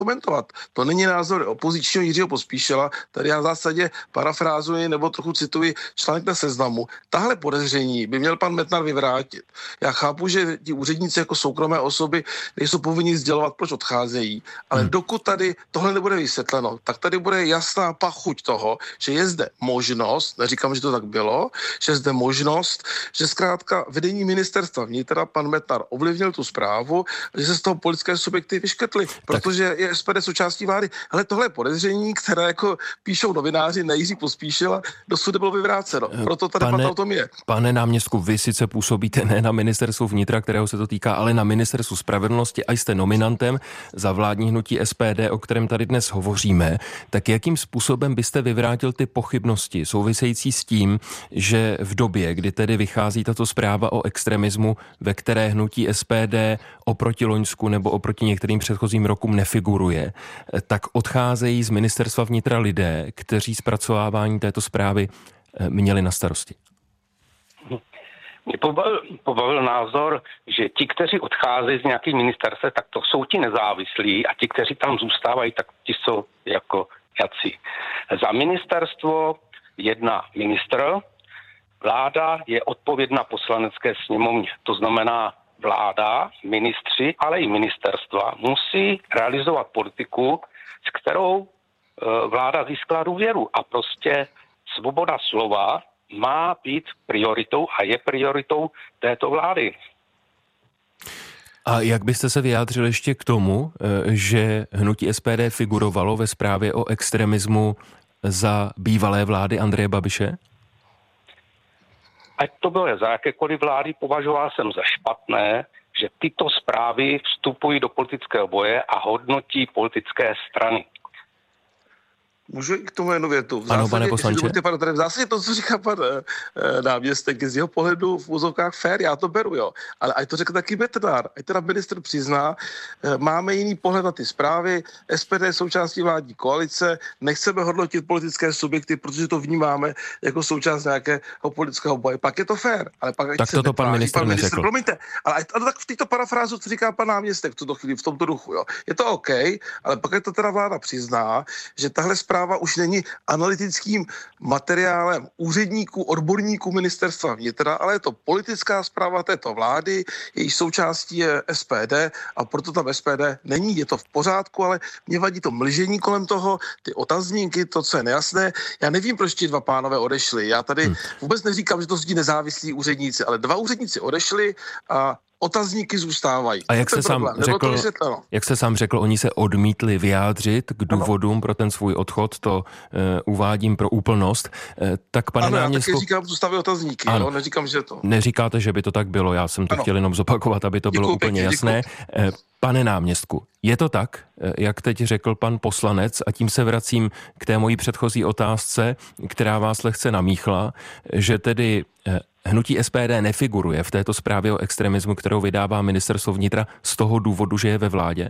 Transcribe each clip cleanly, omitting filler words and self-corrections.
komentovat. To není názor opozičního Jiřího Pospíšila, tady já v zásadě parafrázuji nebo trochu cituji článek na Seznamu. Tahle podezření by měl pan Metnar vyvrátit. Já chápu, že ti úředníci jako soukromé osoby nejsou povinni sdělovat, proč odcházejí, ale dokud tady tohle nebude vysvětleno, tak tady bude jasná pachuť toho, že je zde možnost, neříkám, že to tak bylo, že je zde možnost, že zkrátka vedení ministerstva vnitra pan Metnar ovlivnil tu zprávu, že se z toho politické subjekty vyškrtly, protože je SPD součástí vlády. Ale tohle je podezření, které jako píšou novináři na Jiří Pospíšila, dosud bylo vyvráceno. Proto ta debata o tom je. Pane náměstku, vy sice působíte ne na ministerstvu vnitra, kterého se to týká, ale na ministerstvu spravedlnosti a jste nominantem za vládní hnutí SPD, o kterém tady dnes hovoříme. Tak jakým způsobem byste vyvrátil ty pochybnosti související s tím, že v době, kdy tedy vychází tato zpráva o extremismu, ve které hnutí SPD oproti loňsku nebo oproti některým předchozím rokům nefiguruje, tak odcházejí z ministerstva vnitra lidé, kteří zpracovávání této zprávy měli na starosti? Mě pobavil názor, že ti, kteří odcházejí z nějakých ministerstv, tak to jsou ti nezávislí a ti, kteří tam zůstávají, tak ti jsou jako jací. Za ministerstvo jedna ministr, vláda je odpovědná poslanecké sněmovně. To znamená, vláda, ministři, ale i ministerstva musí realizovat politiku, s kterou vláda získala důvěru. A prostě svoboda slova má být prioritou a je prioritou této vlády. A jak byste se vyjádřil ještě k tomu, že hnutí SPD figurovalo ve zprávě o extremismu za bývalé vlády Andreje Babiše? Ať to bylo za jakékoliv vlády, považoval jsem za špatné, že tyto zprávy vstupují do politického boje a hodnotí politické strany. Můžu i k tomu jednu větu. Ano, pane poslanče. V zásadě to, co říká pan náměstek, je z jeho pohledu v úzovkách fér, já to beru, jo. Ale ať to řekl taky Metnar, ať teda ministr přizná, máme jiný pohled na ty zprávy, SPD je součástí vládní koalice, nechceme hodnotit politické subjekty, protože to vnímáme jako součást nějakého politického boje. Pak je to fér, ale pak tak toto pan ministr neřekl. Promiňte, ale tak v této parafrázu, co říká pan náměstek v tuto chvíli, v tomto duchu, jo. Je to OK, ale pak je to teda vláda přizná, že tahle zpráva už není analytickým materiálem úředníků, odborníků ministerstva vnitra, ale je to politická zpráva této vlády, její součástí je SPD a proto tam SPD není, je to v pořádku, ale mě vadí to mlžení kolem toho, ty otazníky, to, co je nejasné. Já nevím, proč ti dva pánové odešli. Já tady vůbec neříkám, že to jsou ti nezávislí úředníci, ale dva úředníci odešli a otazníky zůstávají. A jak se sám řekl, oni se odmítli vyjádřit k důvodům pro ten svůj odchod, to uvádím pro úplnost. Tak pane náměstku... Já taky říkám, zůstávají otazníky, jo? Neříkám, že to... Neříkáte, že by to tak bylo, já jsem to chtěl jenom zopakovat, aby to bylo úplně jasné. Pane náměstku, je to tak, jak teď řekl pan poslanec, a tím se vracím k té mojí předchozí otázce, která vás lehce namíchla, že tedy hnutí SPD nefiguruje v této zprávě o extremismu, kterou vydává ministerstvo vnitra z toho důvodu, že je ve vládě?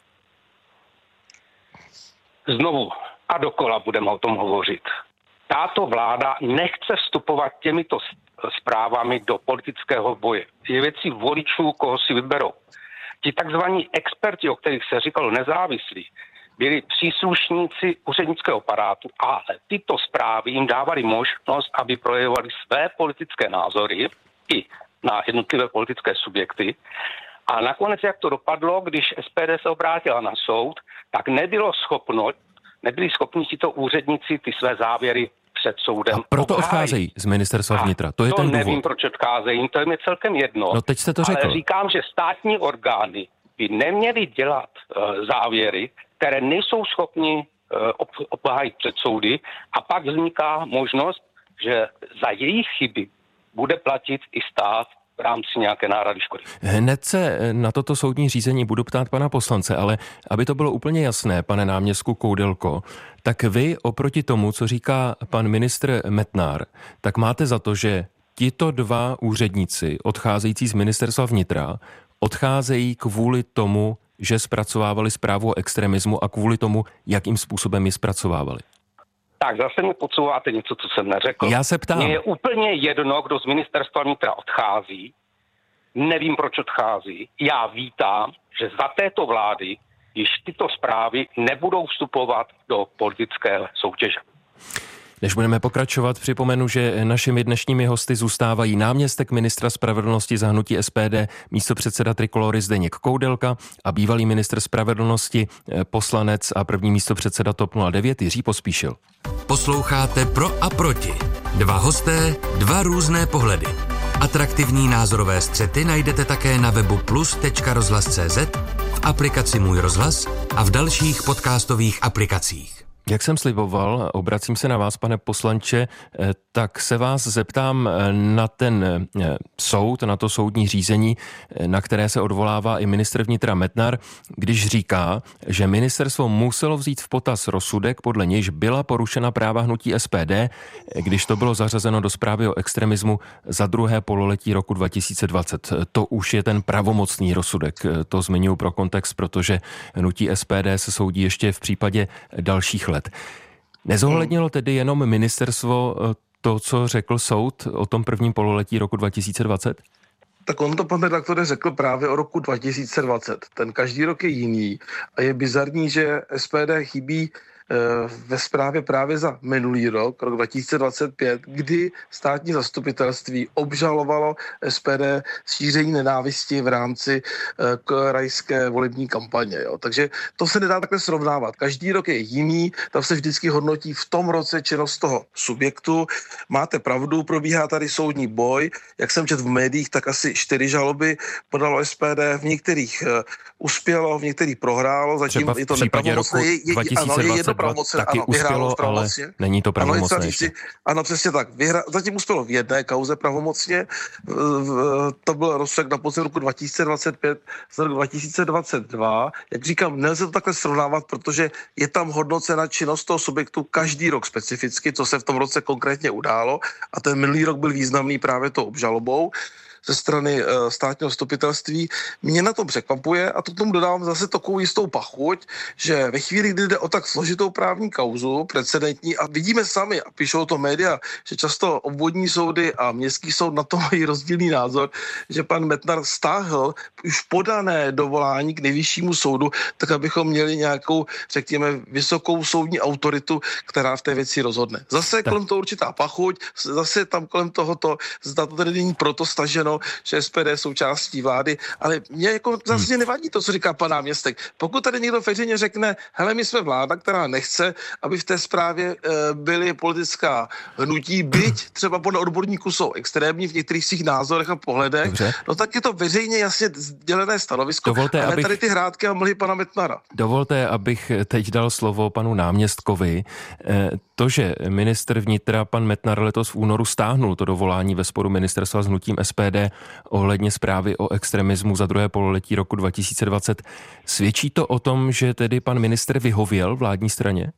Znovu a dokola budeme o tom hovořit. Tato vláda nechce vstupovat těmito zprávami do politického boje. Je věcí voličů, koho si vyberou. Ti takzvaní experti, o kterých se říkalo nezávislí, byli příslušníci úřednického aparátu, ale tyto zprávy jim dávaly možnost, aby projevovali své politické názory i na jednotlivé politické subjekty. A nakonec, jak to dopadlo, když SPD se obrátila na soud, tak nebyli schopni tito úředníci ty své závěry před soudem. A proto odcházejí z ministerstva vnitra. To je ten důvod. Nevím, proč odcházejí, to je mi celkem jedno. No teď jste to řekl. Ale říkám, že státní orgány by neměly dělat závěry, které nejsou schopni obhájit před soudy, a pak vzniká možnost, že za jejich chyby bude platit i stát v rámci nějaké náhrady škody. Hned se na toto soudní řízení budu ptát pana poslance, ale aby to bylo úplně jasné, pane náměstku Koudelko, tak vy oproti tomu, co říká pan ministr Metnar, tak máte za to, že tito dva úředníci odcházející z ministerstva vnitra odcházejí kvůli tomu, že zpracovávali zprávu o extremismu a kvůli tomu, jakým způsobem ji zpracovávali. Tak zase mi podsouváte něco, co jsem neřekl. Já se ptám. Mně je úplně jedno, kdo z ministerstva vnitra odchází. Nevím, proč odchází. Já vítám, že za této vlády již tyto zprávy nebudou vstupovat do politické soutěže. Než budeme pokračovat, připomenu, že našimi dnešními hosty zůstávají náměstek ministra spravedlnosti za hnutí SPD, místopředseda Trikolory Zdeněk Koudelka a bývalý ministr spravedlnosti, poslanec a první místopředseda TOP 09 Jiří Pospíšil. Posloucháte Pro a proti. Dva hosté, dva různé pohledy. Atraktivní názorové střety najdete také na webu plus.rozhlas.cz, v aplikaci Můj rozhlas a v dalších podcastových aplikacích. Jak jsem sliboval, obracím se na vás, pane poslanče, tak se vás zeptám na ten soud, na to soudní řízení, na které se odvolává i ministr vnitra Metnar, když říká, že ministerstvo muselo vzít v potaz rozsudek, podle nějž byla porušena práva hnutí SPD, když to bylo zařazeno do zprávy o extremismu za druhé pololetí roku 2020. To už je ten pravomocný rozsudek. To zmiňuji pro kontext, protože hnutí SPD se soudí ještě v případě dalších let. Nezohlednilo tedy jenom ministerstvo to, co řekl soud o tom prvním pololetí roku 2020? Tak on to, pan redaktore, řekl právě o roku 2020. Ten každý rok je jiný a je bizarní, že SPD chybí ve zprávě právě za minulý rok 2025, kdy státní zastupitelství obžalovalo SPD šíření nenávisti v rámci krajské volební kampaně. Jo. Takže to se nedá takhle srovnávat. Každý rok je jiný, tam se vždycky hodnotí v tom roce činnost toho subjektu. Máte pravdu, probíhá tady soudní boj. Jak jsem četl v médiích, tak asi 4 žaloby podalo SPD, v některých uspělo, v některých prohrálo, zatím je to nepravomocné. Taky uspělo, ale není to pravomocné. Ano, přesně tak. Zatím uspělo v jedné kauze pravomocně. To byl rozsudek na podzim roku 2025 z roku 2022. Jak říkám, nelze to takhle srovnávat, protože je tam hodnocena činnost toho subjektu každý rok specificky, co se v tom roce konkrétně událo. A ten minulý rok byl významný právě tou obžalobou ze strany státního zastupitelství. Mě na tom překvapuje a to k tomu dodávám zase takovou jistou pachuť, že ve chvíli, kdy jde o tak složitou právní kauzu, precedentní, a vidíme sami, a píšou to média, že často obvodní soudy a městský soud na to mají rozdílný názor, že pan Metnar stáhl už podané dovolání k nejvyššímu soudu, tak abychom měli nějakou, řekněme, vysokou soudní autoritu, která v té věci rozhodne. Zase je kolem toho určitá pachuť, zase tam kolem tohoto, zda to tedy není proto staženo, že SPD je součástí vlády, ale mě jako zase nevadí to, co říká pan náměstek. Pokud tady někdo veřejně řekne, hele, my jsme vláda, která nechce, aby v té zprávě byly politická hnutí, byť třeba podle odborníků jsou extrémní v některých svých názorech a pohledech, dobře, no tak je to veřejně jasně sdělené stanovisko. Dovolte, ale tady ty hrátky a mlhy pana Metnara. Dovolte, abych teď dal slovo panu náměstkovi. To, že ministr vnitra pan Metnar letos v únoru stáhnul to dovolání ve sporu ministerstva s hnutím SPD ohledně zprávy o extremismu za druhé pololetí roku 2020, svědčí to o tom, že tedy pan ministr vyhověl vládní straně?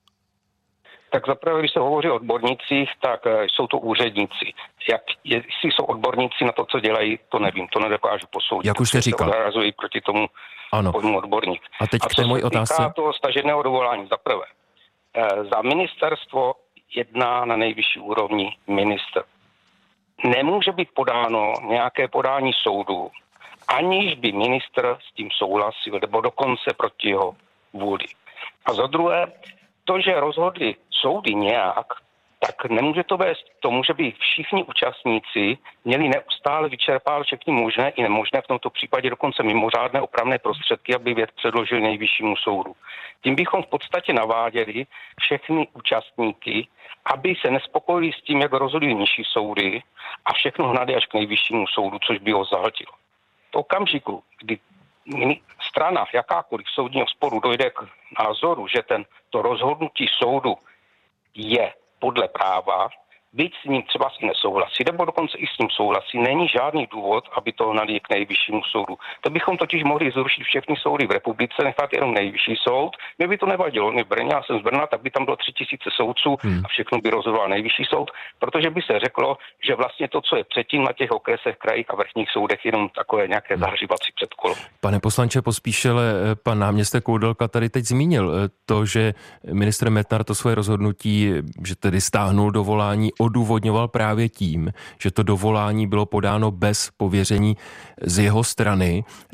Tak zaprvé, když se hovoří o odbornících, tak jsou to úředníci. Jestli jsou odborníci na to, co dělají, to nevím, to nedokážu posoudit. Jak už jste říkal. Odrázují proti tomu pojmu odborník. A teď k té mojí otázce. A co se týká toho staženého dovolání, zaprvé. Za ministerstvo jedná na nejvyšší úrovni ministr. Nemůže být podáno nějaké podání soudu, aniž by ministr s tím souhlasil, nebo dokonce proti jeho vůli. A za druhé, to, že rozhodli soudy nějak, tak nemůže to vést k tomu, že by všichni účastníci měli neustále vyčerpávat všechny možné i nemožné, v tomto případě dokonce mimořádné opravné prostředky, aby věc předložili nejvyššímu soudu. Tím bychom v podstatě naváděli všechny účastníky, aby se nespokojili s tím, jak rozhodují nižší soudy a všechno hnali až k nejvyššímu soudu, což by ho zahltilo. V okamžiku, kdy strana jakákoliv soudního sporu dojde k názoru, že to rozhodnutí soudu je podle práva, byť s ním třeba si nesouhlasí, nebo dokonce i s ním souhlasí, není žádný důvod, aby to hnali k nejvyššímu soudu. To bychom totiž mohli zrušit všechny soudy v republice, nechat jenom nejvyšší soud. Mě by to nevadilo. My v Brně, já jsem z Brna, tak by tam bylo 3000 soudců a všechno by rozhodoval nejvyšší soud, protože by se řeklo, že vlastně to, co je předtím na těch okresech, krajích a vrchních soudech, jenom takové nějaké zahřívací předkolo. Pane poslanče Pospíšile, pan náměstek Koudelka tady teď zmínil to, že ministr Metnar to svoje rozhodnutí, že tedy stáhnul dovolání, odůvodňoval právě tím, že to dovolání bylo podáno bez pověření z jeho strany.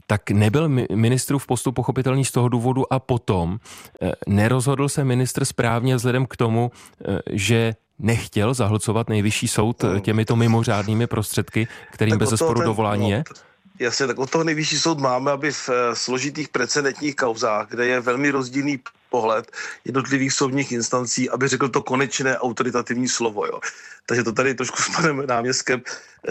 tak nebyl ministrův postup pochopitelný z toho důvodu a potom nerozhodl se ministr správně vzhledem k tomu, že nechtěl zahlcovat Nejvyšší soud těmito mimořádnými prostředky, kterým bezesporu dovolání je? Jasně, tak od toho Nejvyšší soud máme, aby v složitých precedentních kauzách, kde je velmi rozdílný pohled jednotlivých soudních instancí, aby řekl to konečné autoritativní slovo. Jo. Takže to tady trošku s panem náměstkem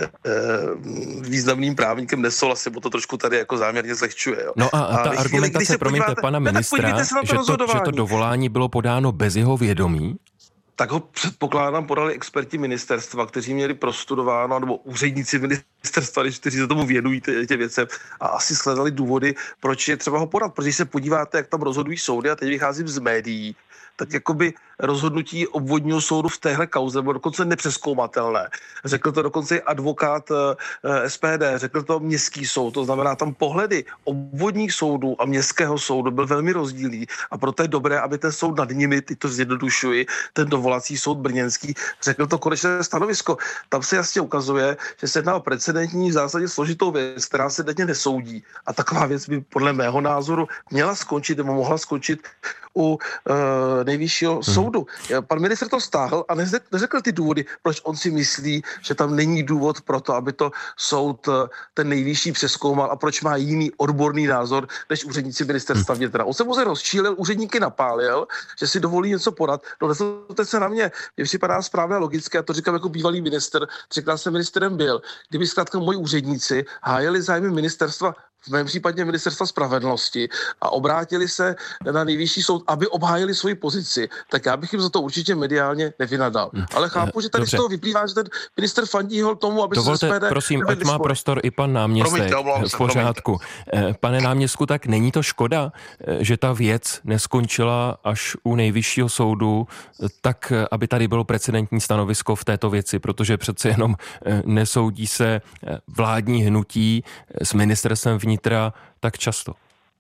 významným právníkem nesouhlasím, bo to trošku tady jako záměrně zlehčuje. Jo. No a ta argumentace, promiňte, pana ministra, že to dovolání bylo podáno bez jeho vědomí, tak ho předpokládám podali experti ministerstva, kteří měli prostudováno, nebo úředníci ministerstva, kteří se tomu věnují těm věcem a asi sledali důvody, proč je třeba ho podat. Protože když se podíváte, jak tam rozhodují soudy, a teď vycházím z médií, tak jakoby rozhodnutí obvodního soudu v téhle kauze bylo dokonce nepřezkoumatelné. Řekl to dokonce i advokát SPD, řekl to městský soud, to znamená tam pohledy obvodních soudů a městského soudu byl velmi rozdílný a proto je dobré, aby ten soud nad nimi, teď to zjednodušuji, ten dovolací soud brněnský, řekl to konečné stanovisko. Tam se jasně ukazuje, že se jedná o precedentní v zásadě složitou věc, která se denně nesoudí. A taková věc by podle mého názoru měla skončit nebo mohla skončit u Nejvyššího soudu. Pan ministr to stáhl a neřekl ty důvody, proč on si myslí, že tam není důvod pro to, aby to soud ten nejvyšší přezkoumal a proč má jiný odborný názor než úředníci ministerstva vnitra. On se mu rozčílil, úředníky napálil, že si dovolí něco podat. No nezlobte se na mě, mně připadá správně a logické, a to říkám jako bývalý ministr, třikrát jsem ministrem byl, kdyby zkrátka moji úředníci hájili zájmy ministerstva, v mém případě ministerstva spravedlnosti a obrátili se na Nejvyšší soud, aby obhájili svoji pozici, tak já bych jim za to určitě mediálně nevynadal. Ale chápu, že tady z toho vyplývá, že ten minister fandí tomu, aby dovolte, se SPD... prosím, ať má prostor i pan náměstek. V pořádku. Pane náměstku, tak není to škoda, že ta věc neskončila až u Nejvyššího soudu, tak aby tady bylo precedentní stanovisko v této věci, protože přece jenom nesoudí se vládní hnutí s ministerstvem vnitra tak často.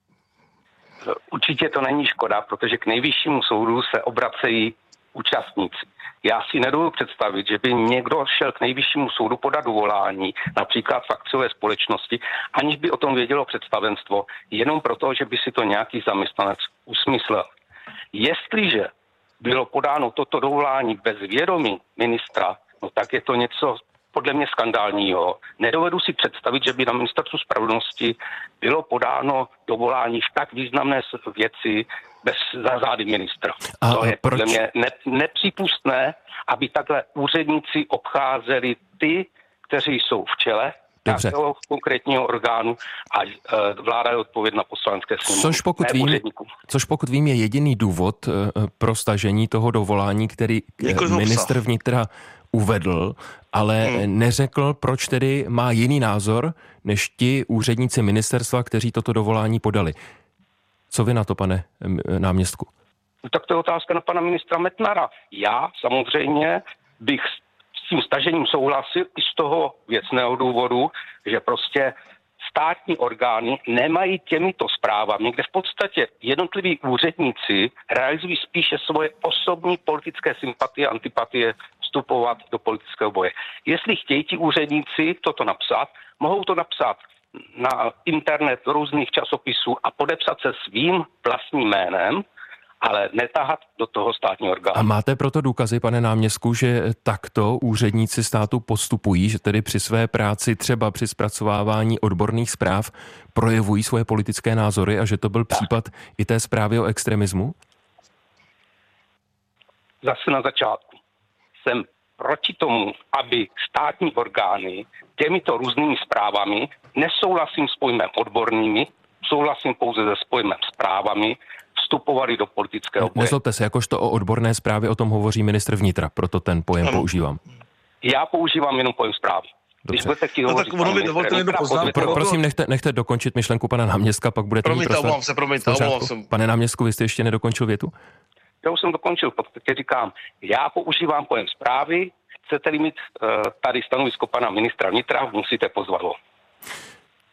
Určitě to není škoda, protože k Nejvyššímu soudu se obracejí účastníci. Já si nedovedu představit, že by někdo šel k Nejvyššímu soudu podat dovolání, například v akciové společnosti, aniž by o tom vědělo představenstvo, jenom proto, že by si to nějaký zaměstnanec usmyslel. Jestliže bylo podáno toto dovolání bez vědomí ministra, no tak je to něco podle mě skandálního. Nedovedu si představit, že by na ministerstvu spravedlnosti bylo podáno dovolání v tak významné věci bez zády ministra. To je podle mě nepřípustné, aby takhle úředníci obcházeli ty, kteří jsou v čele takového konkrétního orgánu a vláda je odpovědná Poslanecké sněmovně. Což pokud vím, je jediný důvod pro stažení toho dovolání, který ministr vnitra uvedl, ale neřekl, proč tedy má jiný názor než ti úředníci ministerstva, kteří toto dovolání podali. Co vy na to, pane náměstku? No, tak to je otázka na pana ministra Metnara. Já samozřejmě bych s tím stažením souhlasil i z toho věcného důvodu, že prostě státní orgány nemají těmito zprávami, kde v podstatě jednotliví úředníci realizují spíše svoje osobní politické sympatie a antipatie vstupovat do politického boje. Jestli chtějí ti úředníci toto napsat, mohou to napsat na internet různých časopisů a podepsat se svým vlastním jménem, ale netahat do toho státního orgánu. A máte proto důkazy, pane náměstku, že takto úředníci státu postupují, že tedy při své práci, třeba při zpracovávání odborných zpráv, projevují svoje politické názory a že to byl případ i té zprávy o extremismu? Zase na začátku. Jsem proti tomu, aby státní orgány těmito různými zprávami, nesouhlasím s pojmem odbornými, souhlasím pouze se pojmem zprávami, vstupovali do politického boje. Nezlobte se, jakožto o odborné zprávě o tom hovoří ministr vnitra, proto ten pojem používám. Já používám jenom pojem zprávy. Když budete chtít hovořit, prosím, nechte dokončit myšlenku pana náměstka, pak budete mít prostor. Promiňte. Pane náměstku, vy jste ještě nedokončil větu? Já už jsem dokončil, protože říkám, já používám pojem zprávy, chcete-li mít tady stanovisko pana ministra vnitra, musíte pozvat ho.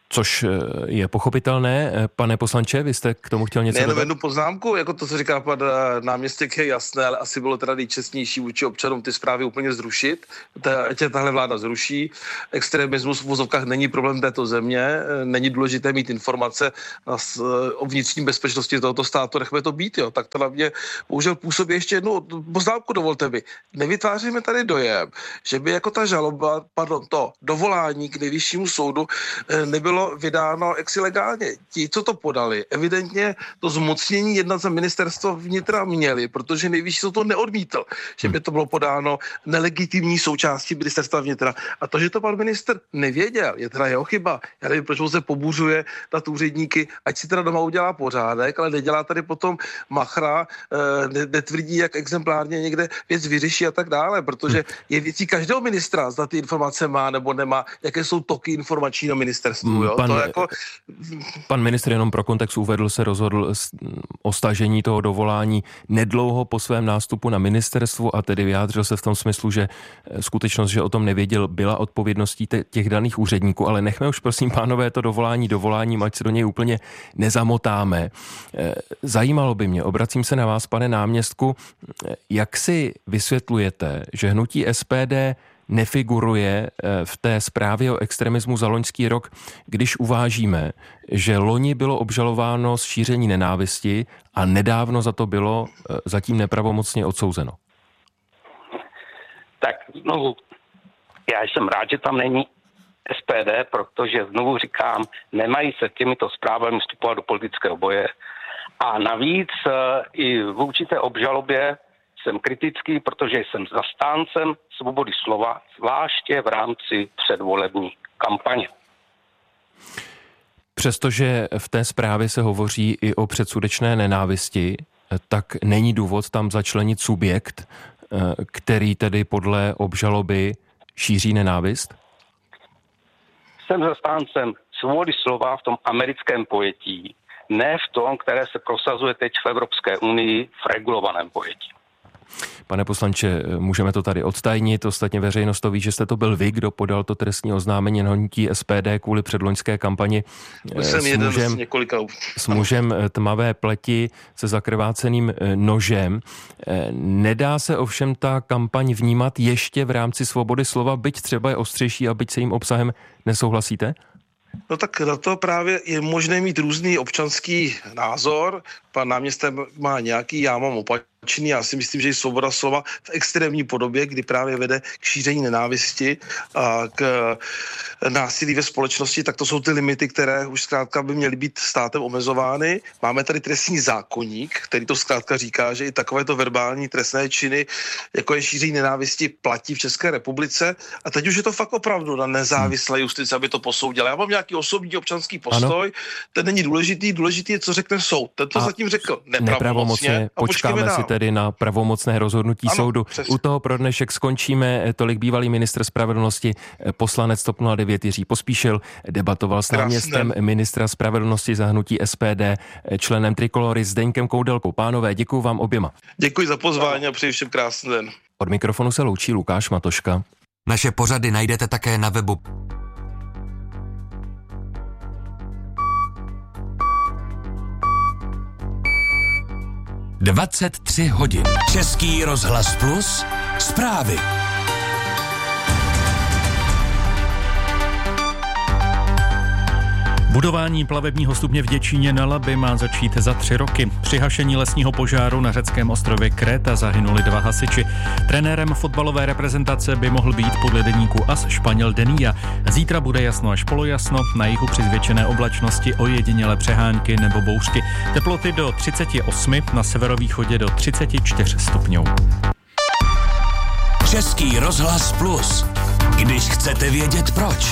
Což je pochopitelné. Pane poslanče, vy jste k tomu chtěl něco dodat? Jednu poznámku, jako to, co říká pan náměstek, je jasné, ale asi bylo teda nejčestnější vůči občanům ty zprávy úplně zrušit. Tahle vláda zruší. Extremismus v vozovkách není problém této země, není důležité mít informace o vnitřní bezpečnosti tohoto státu, nechme to být, jo. Tak to na mě bohužel působí. Ještě jednu poznámku, dovolte mi. Nevytváříme tady dojem, že by jako ta žaloba, to dovolání k nejvyššímu soudu nebylo vydáno legálně. Ti, co to podali, evidentně to zmocnění jednat za ministerstvo vnitra měli, protože nejvyšší soud to neodmítl, že by to bylo podáno nelegitimní součástí ministerstva vnitra. A to, že to pan ministr nevěděl, je teda jeho chyba. Já nevím, proč se pobuřuje nad úředníky, ať si teda doma udělá pořádek, ale nedělá tady potom machra, netvrdí, jak exemplárně někde věc vyřeší a tak dále, protože je věcí každého ministra, zda ty informace má nebo nemá, jaké jsou toky informační na ministerstvu. Pan ministr jenom pro kontext uvedl, se rozhodl o stažení toho dovolání nedlouho po svém nástupu na ministerstvu a tedy vyjádřil se v tom smyslu, že skutečnost, že o tom nevěděl, byla odpovědností těch daných úředníků, ale nechme už prosím pánové to dovoláním, ať se do něj úplně nezamotáme. Zajímalo by mě, obracím se na vás, pane náměstku, jak si vysvětlujete, že hnutí SPD nefiguruje v té zprávě o extremismu za loňský rok, když uvážíme, že loni bylo obžalováno z šíření nenávisti a nedávno za to bylo zatím nepravomocně odsouzeno? Tak znovu, já jsem rád, že tam není SPD, protože znovu říkám, nemají se těmito zprávami vstupovat do politického boje. A navíc i v určité obžalobě jsem kritický, protože jsem zastáncem svobody slova, zvláště v rámci předvolební kampaně. Přestože v té zprávě se hovoří i o předsudečné nenávisti, tak není důvod tam začlenit subjekt, který tedy podle obžaloby šíří nenávist? Jsem zastáncem svobody slova v tom americkém pojetí, ne v tom, které se prosazuje teď v Evropské unii v regulovaném pojetí. Pane poslanče, můžeme to tady odtajnit, ostatně veřejnost to ví, že jste to byl vy, kdo podal to trestní oznámení na hnutí SPD kvůli předloňské kampani s mužem tmavé pleti se zakrváceným nožem. Nedá se ovšem ta kampaň vnímat ještě v rámci svobody slova, byť třeba je ostřejší a byť se jím obsahem nesouhlasíte? No tak na to právě je možné mít různý občanský názor. Pan náměstek má nějaký, já mám opačný. Já si myslím, že je svoboda slova v extrémní podobě, kdy právě vede k šíření nenávisti a k násilí ve společnosti, tak to jsou ty limity, které už zkrátka by měly být státem omezovány. Máme tady trestní zákoník, který to zkrátka říká, že i takovéto verbální trestné činy, jako je šíření nenávisti, platí v České republice. A teď už je to fakt opravdu na nezávislé justici, aby to posoudila. Já mám nějaký osobní občanský postoj, ten není důležitý, důležitý je, co řekne soud. Ten to zatím řekl nepravomocně. Počkáme si tedy na pravomocné rozhodnutí soudu. Přesně. U toho pro dnešek skončíme. Tolik bývalý ministr spravedlnosti, poslanec TOP 09 Jiří Pospíšil, debatoval s náměstkem ministra spravedlnosti za hnutí SPD, členem Trikolory Zdeňkem Koudelkou. Pánové, děkuji vám oběma. Děkuji za pozvání a přeji všem krásný den. Od mikrofonu se loučí Lukáš Matoška. Naše pořady najdete také na webu. ...23 hodin. Český rozhlas Plus. Zprávy. Budování plavebního stupně v Děčíně na Labi má začít za 3 roky. Při hašení lesního požáru na řeckém ostrově Kréta zahynuli 2 hasiči. Trenérem fotbalové reprezentace by mohl být podle deníku AS Španěl Denía. Zítra bude jasno až polojasno, na jihu při zvětšené oblačnosti ojedinělé přehánky nebo bouřky. Teploty do 38, na severovýchodě do 34 stupňů. Český rozhlas Plus. Když chcete vědět proč.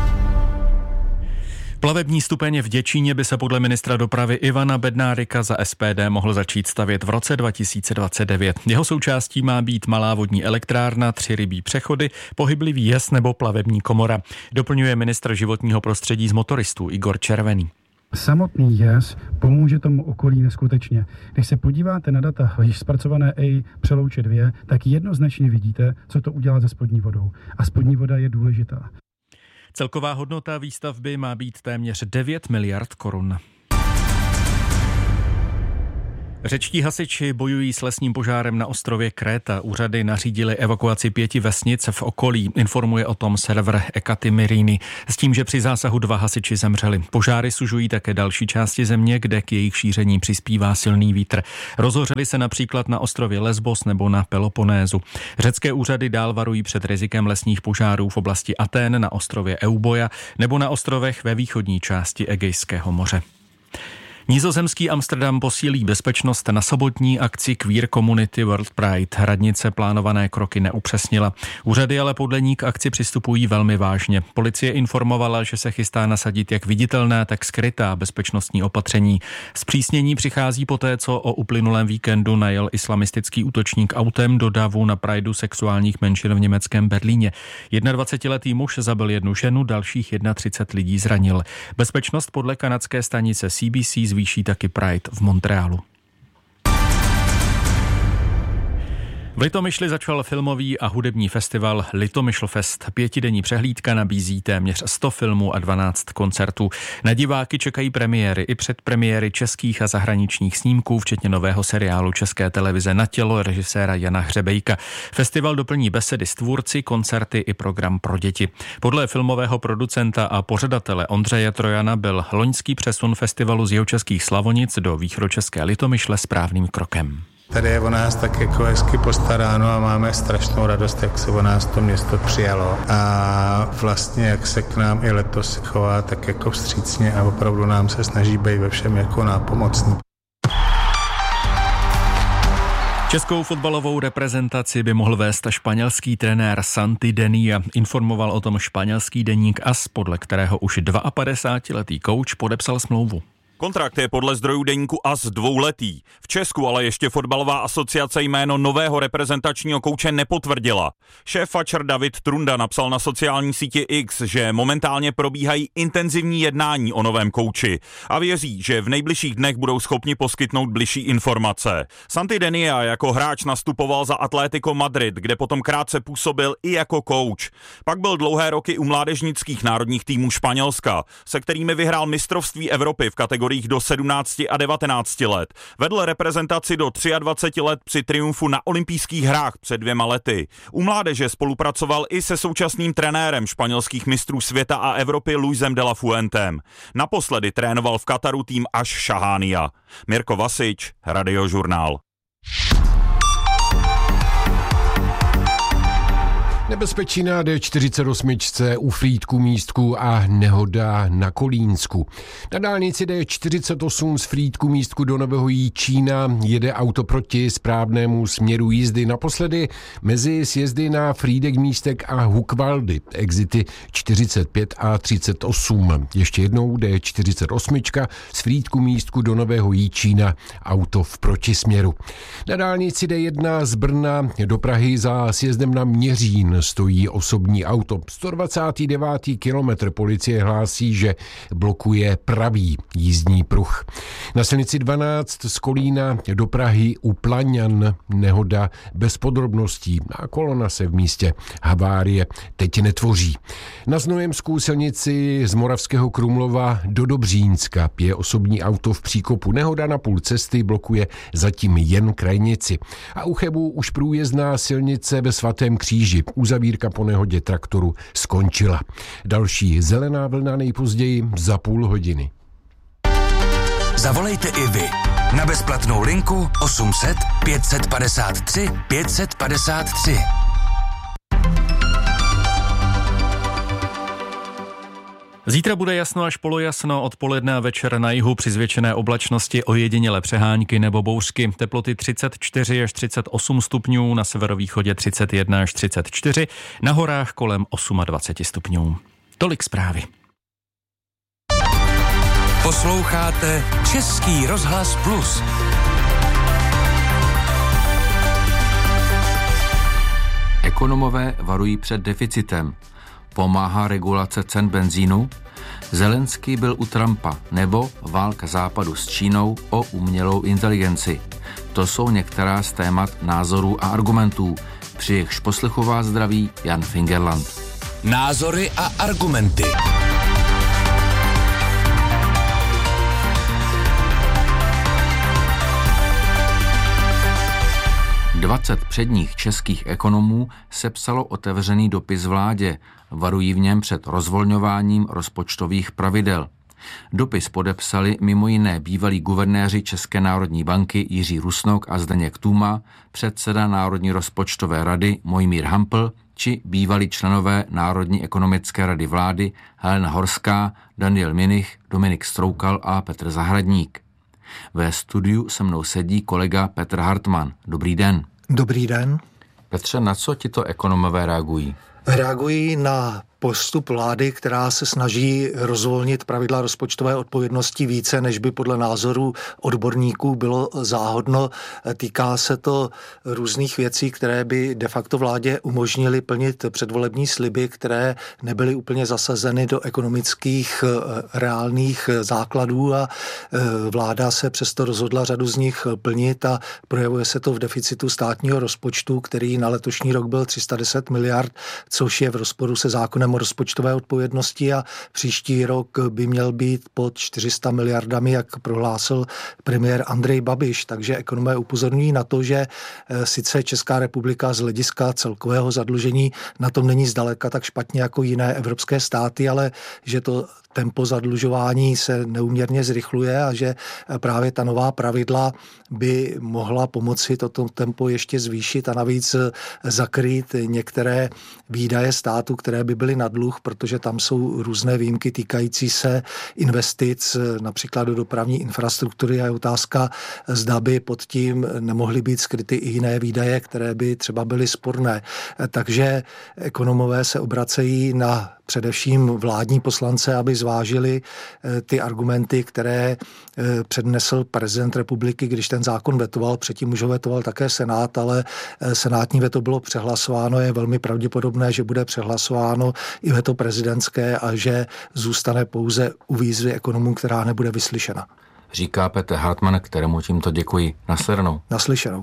Plavební stupeň v Děčíně by se podle ministra dopravy Ivana Bednárika za SPD mohl začít stavět v roce 2029. Jeho součástí má být malá vodní elektrárna, 3 rybí přechody, pohyblivý jez nebo plavební komora. Doplňuje ministr životního prostředí z motoristů Igor Červený. Samotný jez pomůže tomu okolí neskutečně. Když se podíváte na data již zpracované EI Přelouče 2, tak jednoznačně vidíte, co to udělá se spodní vodou. A spodní voda je důležitá. Celková hodnota výstavby má být téměř 9 miliard korun. Řečtí hasiči bojují s lesním požárem na ostrově Kréta. Úřady nařídily evakuaci 5 vesnic v okolí. Informuje o tom server Ekatimirini. S tím, že při zásahu 2 hasiči zemřeli. Požáry sužují také další části země, kde k jejich šíření přispívá silný vítr. Rozhořely se například na ostrově Lesbos nebo na Peloponézu. Řecké úřady dál varují před rizikem lesních požárů v oblasti Atén, na ostrově Euboja nebo na ostrovech ve východní části Egejského moře. Nizozemský Amsterdam posílí bezpečnost na sobotní akci Queer Community World Pride. Radnice plánované kroky neupřesnila. Úřady ale podle ní k akci přistupují velmi vážně. Policie informovala, že se chystá nasadit jak viditelná, tak skrytá bezpečnostní opatření. Zpřísnění přichází poté, co o uplynulém víkendu najel islamistický útočník autem do davu na Prideu sexuálních menšin v německém Berlíně. 21letý muž zabil 1 ženu, dalších 31 lidí zranil. Bezpečnost podle kanadské stanice CBC zvýší taky Pride v Montrealu. V Litomyšli začal filmový a hudební festival Litomyšlfest. 5denní přehlídka nabízí téměř 100 filmů a 12 koncertů. Na diváky čekají premiéry i předpremiéry českých a zahraničních snímků, včetně nového seriálu České televize Na tělo režiséra Jana Hřebejka. Festival doplní besedy s tvůrci, koncerty i program pro děti. Podle filmového producenta a pořadatele Ondřeje Trojana byl loňský přesun festivalu z Jihočeských Slavonic do východočeské Litomyšle správným krokem. Tady je o nás tak jako hezky postaráno a máme strašnou radost, jak se o nás to město přijalo. A vlastně jak se k nám i letos chová tak jako vstřícně a opravdu nám se snaží být ve všem jako nápomocný. Českou fotbalovou reprezentaci by mohl vést španělský trenér Santi Denia. Informoval o tom španělský deník AS, podle kterého už 52letý kouč podepsal smlouvu. Kontrakt je podle zdrojů deníku AS 2letý. V Česku ale ještě fotbalová asociace jméno nového reprezentačního kouče nepotvrdila. Šéf fačer David Trunda napsal na sociální síti X, že momentálně probíhají intenzivní jednání o novém kouči a věří, že v nejbližších dnech budou schopni poskytnout bližší informace. Santi Denia jako hráč nastupoval za Atlético Madrid, kde potom krátce působil i jako kouč. Pak byl dlouhé roky u mládežnických národních týmů Španělska, se kterými vyhrál mistrovství Evropy v kategorii do 17 a 19 let. Vedl reprezentaci do 23 let při triumfu na olympijských hrách před 2 lety. U mládeže spolupracoval i se současným trenérem španělských mistrů světa a Evropy Luisem de la Fuentem. Naposledy trénoval v Kataru tým Až Šahánia. Mirko Vasič, Radiožurnál. Nebezpečí na D48 u Frýdku Místku a nehoda na Kolínsku. Na dálnici D48 z Frýdku Místku do Nového Jičína jede auto proti správnému směru jízdy. Naposledy mezi sjezdy na Frýdek Místek a Hukvaldy, exity 45 a 38. Ještě jednou D48 z Frýdku Místku do Nového Jičína, auto v protisměru. Na dálnici D1 z Brna do Prahy za sjezdem na Měřín stojí osobní auto. 129. kilometr policie hlásí, že blokuje pravý jízdní pruh. Na silnici 12 z Kolína do Prahy u Plaňan nehoda bez podrobností. A kolona se v místě havárie teď netvoří. Na Znojemskou silnici z Moravského Krumlova do Dobřínska je osobní auto v příkopu. Nehoda na půl cesty blokuje zatím jen krajnici. A u Chebu už průjezdná silnice ve Svatém Kříži. Uzavírka po nehodě traktoru skončila. Další zelená vlna nejpozději za půl hodiny. Zavolejte i vy na bezplatnou linku 800 553 553. Zítra bude jasno až polojasno, odpoledne a večer na jihu při zvětšené oblačnosti ojedinělé přehánky nebo bouřky. Teploty 34 až 38 stupňů, na severovýchodě 31 až 34, na horách kolem 28 stupňů. Tolik zprávy. Posloucháte Český rozhlas Plus. Ekonomové varují před deficitem. Pomáhá regulace cen benzínu? Zelenský byl u Trumpa, nebo válka Západu s Čínou o umělou inteligenci. To jsou některá z témat, názorů a argumentů. Při jejichž poslechu vás zdraví Jan Fingerland. názory a argumenty. 20 předních českých ekonomů sepsalo otevřený dopis vládě. Varují v něm před rozvolňováním rozpočtových pravidel. Dopis podepsali mimo jiné bývalí guvernéři České národní banky Jiří Rusnok a Zdeněk Tůma, předseda Národní rozpočtové rady Mojmír Hampl či bývalí členové Národní ekonomické rady vlády Helena Horská, Daniel Minich, Dominik Stroukal a Petr Zahradník. Ve studiu se mnou sedí kolega Petr Hartmann. Dobrý den. Dobrý den. Petře, na co tito ekonomové reagují? Reagují na postup vlády, která se snaží rozvolnit pravidla rozpočtové odpovědnosti více, než by podle názoru odborníků bylo záhodno. Týká se to různých věcí, které by de facto vládě umožnily plnit předvolební sliby, které nebyly úplně zasazeny do ekonomických reálných základů a vláda se přesto rozhodla řadu z nich plnit a projevuje se to v deficitu státního rozpočtu, který na letošní rok byl 310 miliard, což je v rozporu se zákonem o rozpočtové odpovědnosti a příští rok by měl být pod 400 miliardami, jak prohlásil premiér Andrej Babiš. Takže ekonomé upozorňují na to, že sice Česká republika z hlediska celkového zadlužení na tom není zdaleka tak špatně jako jiné evropské státy, ale že to tempo zadlužování se neúměrně zrychluje a že právě ta nová pravidla by mohla pomoci toto tempo ještě zvýšit a navíc zakrýt některé výdaje státu, které by byly na dluh, protože tam jsou různé výjimky týkající se investic, například do dopravní infrastruktury a je otázka, zda by pod tím nemohly být skryty i jiné výdaje, které by třeba byly sporné. Takže ekonomové se obracejí na především vládní poslance, aby zvážili ty argumenty, které přednesl prezident republiky, když ten zákon vetoval. Předtím už ho vetoval také Senát, ale senátní veto bylo přehlasováno. Je velmi pravděpodobné, že bude přehlasováno i veto prezidentské a že zůstane pouze u výzvy ekonomů, která nebude vyslyšena. Říká Petr Hartmann, kterému tímto děkuji. Naslyšenou. Naslyšenou.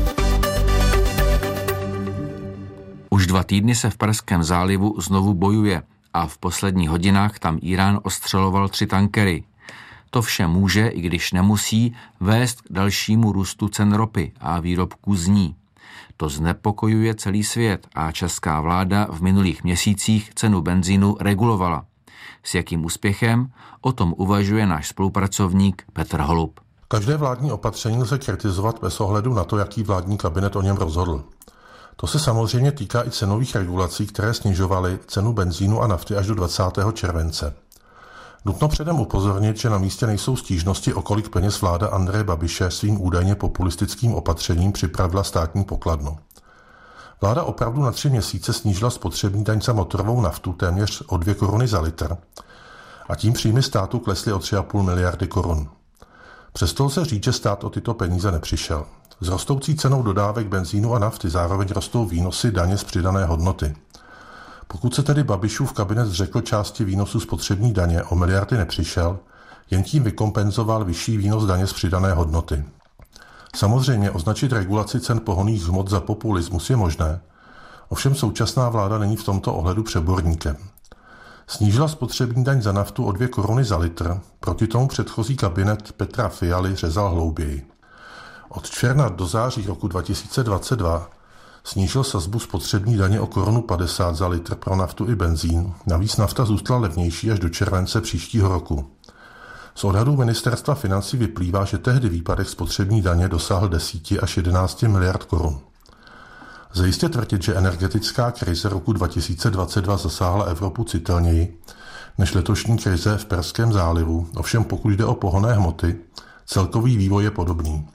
Už 2 týdny se v Perském zálivu znovu bojuje a v posledních hodinách tam Irán ostřeloval 3 tankery. To vše může, i když nemusí, vést k dalšímu růstu cen ropy a výrobků z ní. To znepokojuje celý svět a česká vláda v minulých měsících cenu benzínu regulovala. S jakým úspěchem? O tom uvažuje náš spolupracovník Petr Holub. Každé vládní opatření lze kritizovat bez ohledu na to, jaký vládní kabinet o něm rozhodl. To se samozřejmě týká i cenových regulací, které snižovaly cenu benzínu a nafty až do 20. července. Nutno předem upozornit, že na místě nejsou stížnosti, o kolik peněz vláda Andreje Babiše svým údajně populistickým opatřením připravila státní pokladnu. Vláda opravdu na 3 měsíce snížila spotřební daň za motorovou naftu téměř o 2 koruny za litr a tím příjmy státu klesly o 3,5 miliardy korun. Přesto lze říct, že stát o tyto peníze nepřišel. S rostoucí cenou dodávek benzínu a nafty zároveň rostou výnosy daně z přidané hodnoty. Pokud se tedy Babišův kabinet zřekl části výnosu spotřební daně, o miliardy nepřišel, jen tím vykompenzoval vyšší výnos daně z přidané hodnoty. Samozřejmě označit regulaci cen pohonných hmot za populismus je možné, ovšem současná vláda není v tomto ohledu přeborníkem. Snížila spotřební daň za naftu o 2 koruny za litr, proti tomu předchozí kabinet Petra Fialy řezal hlouběji. Od června do září roku 2022 snížil sazbu spotřební daně o 1,50 Kč za litr pro naftu i benzín, navíc nafta zůstala levnější až do července příštího roku. Z odhadů ministerstva financí vyplývá, že tehdy výpadek spotřební daně dosáhl 10 až 11 miliard korun. Lze jistě tvrdit, že energetická krize roku 2022 zasáhla Evropu citelněji než letošní krize v Perském zálivu, ovšem pokud jde o pohonné hmoty, celkový vývoj je podobný.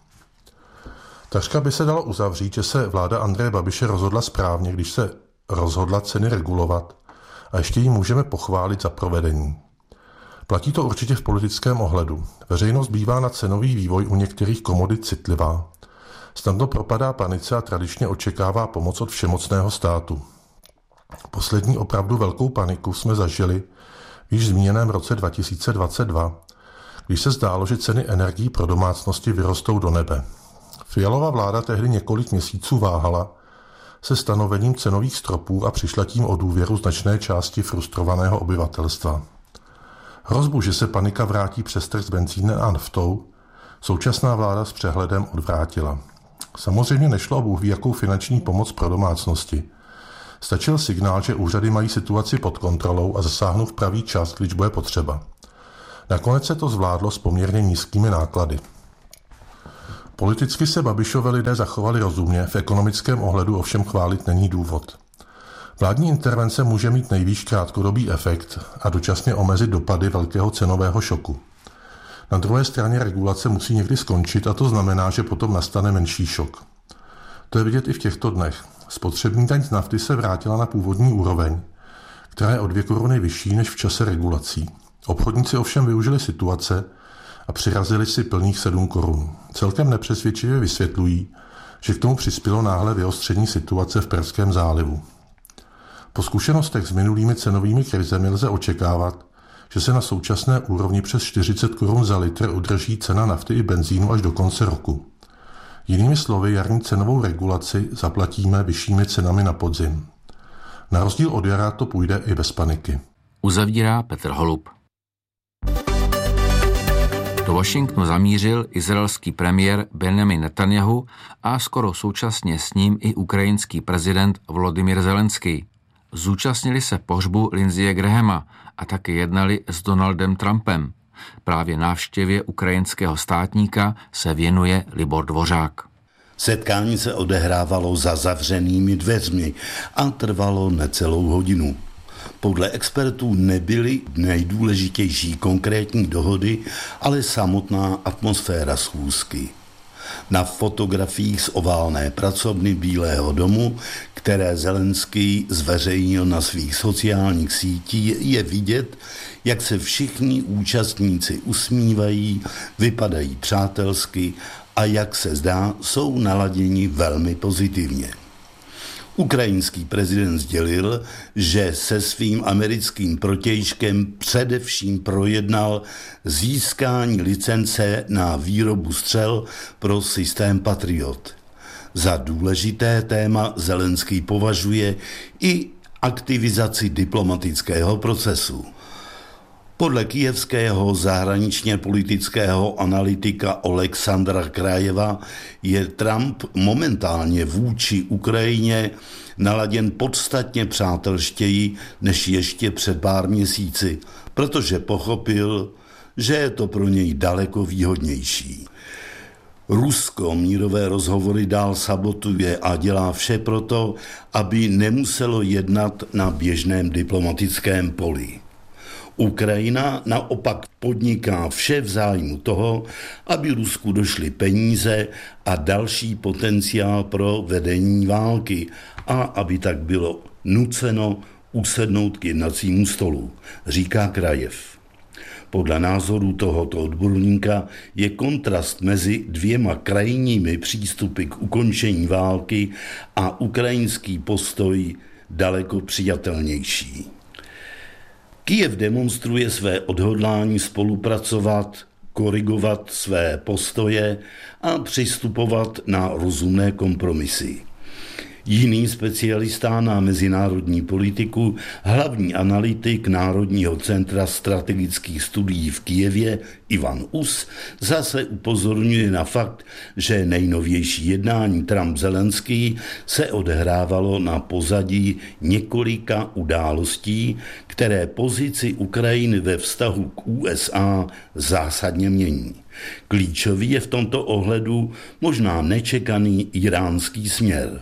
Takřka by se dalo uzavřít, že se vláda Andreje Babiše rozhodla správně, když se rozhodla ceny regulovat a ještě ji můžeme pochválit za provedení. Platí to určitě v politickém ohledu. Veřejnost bývá na cenový vývoj u některých komodit citlivá. Snadno propadá panice a tradičně očekává pomoc od všemocného státu. Poslední opravdu velkou paniku jsme zažili v již zmíněném roce 2022, když se zdálo, že ceny energií pro domácnosti vyrostou do nebe. Fialova vláda tehdy několik měsíců váhala, se stanovením cenových stropů a přišletím o důvěru značné části frustrovaného obyvatelstva. Hrozbu, že se panika vrátí přes trh s benzínem a naftou, současná vláda s přehledem odvrátila. Samozřejmě nešlo o bůhví jakou finanční pomoc pro domácnosti. Stačil signál, že úřady mají situaci pod kontrolou a zasáhnou v pravý čas, když bude potřeba. Nakonec se to zvládlo s poměrně nízkými náklady. Politicky se Babišovi lidé zachovali rozumně, v ekonomickém ohledu ovšem chválit není důvod. Vládní intervence může mít nejvýš krátkodobý efekt a dočasně omezit dopady velkého cenového šoku. Na druhé straně regulace musí někdy skončit a to znamená, že potom nastane menší šok. To je vidět i v těchto dnech. Spotřební daň z nafty se vrátila na původní úroveň, která je o 2 koruny vyšší než v čase regulací. Obchodníci ovšem využili situace a přirazili si plných 7 korun. Celkem nepřesvědčivě vysvětlují, že k tomu přispělo náhle vyostření situace v Perském zálivu. Po zkušenostech s minulými cenovými krizemi lze očekávat, že se na současné úrovni přes 40 korun za litr udrží cena nafty i benzínu až do konce roku. Jinými slovy, jarní cenovou regulaci zaplatíme vyššími cenami na podzim. Na rozdíl od jara to půjde i bez paniky. Uzavírá Petr Holub. Do Washingtonu zamířil izraelský premiér Benjamin Netanjahu a skoro současně s ním i ukrajinský prezident Volodymyr Zelenský. Zúčastnili se pohřbu Lindseye Grahama a také jednali s Donaldem Trumpem. Právě návštěvě ukrajinského státníka se věnuje Libor Dvořák. Setkání se odehrávalo za zavřenými dveřmi a trvalo necelou hodinu. Podle expertů nebyly nejdůležitější konkrétní dohody, ale samotná atmosféra schůzky. Na fotografiích z oválné pracovny Bílého domu, které Zelenský zveřejnil na svých sociálních sítích, je vidět, jak se všichni účastníci usmívají, vypadají přátelsky a jak se zdá, jsou naladěni velmi pozitivně. Ukrajinský prezident sdělil, že se svým americkým protějškem především projednal získání licence na výrobu střel pro systém Patriot. Za důležité téma Zelenský považuje i aktivizaci diplomatického procesu. Podle kyjevského zahraničně politického analytika Oleksandra Krajeva je Trump momentálně vůči Ukrajině naladěn podstatně přátelštěji než ještě před pár měsíci, protože pochopil, že je to pro něj daleko výhodnější. Rusko mírové rozhovory dál sabotuje a dělá vše proto, aby nemuselo jednat na běžném diplomatickém poli. Ukrajina naopak podniká vše v zájmu toho, aby Rusku došly peníze a další potenciál pro vedení války a aby tak bylo nuceno usednout k jednacímu stolu, říká Krajev. Podle názoru tohoto odborníka je kontrast mezi dvěma krajními přístupy k ukončení války a ukrajinský postoj daleko přijatelnější. Kyjev demonstruje své odhodlání spolupracovat, korigovat své postoje a přistupovat na rozumné kompromisy. Jiný specialista na mezinárodní politiku, hlavní analytik Národního centra strategických studií v Kyjevě Ivan Us, zase upozorňuje na fakt, že nejnovější jednání Trump-Zelenský se odehrávalo na pozadí několika událostí, které pozici Ukrajiny ve vztahu k USA zásadně mění. Klíčový je v tomto ohledu možná nečekaný iránský směr.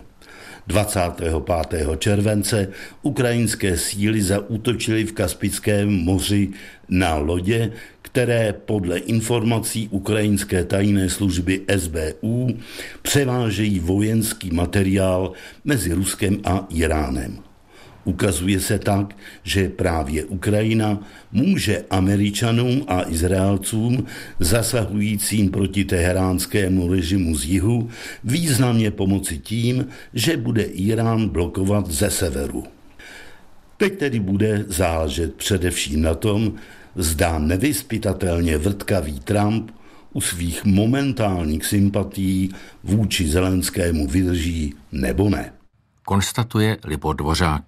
25. července ukrajinské síly zaútočily v Kaspickém moři na lodě, které podle informací ukrajinské tajné služby SBU převážejí vojenský materiál mezi Ruskem a Iránem. Ukazuje se tak, že právě Ukrajina může Američanům a Izraelcům zasahujícím proti teheránskému režimu z jihu významně pomoci tím, že bude Irán blokovat ze severu. Teď tedy bude záležet především na tom, zda nevyzpytatelně vrtkavý Trump u svých momentálních sympatií vůči Zelenskému vydrží nebo ne. konstatuje Libor Dvořák.